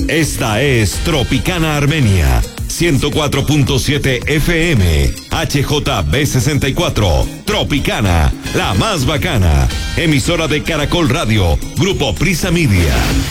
Esta es Tropicana Armenia, 104.7 FM, HJB64, Tropicana, la más bacana, emisora de Caracol Radio, Grupo Prisa Media.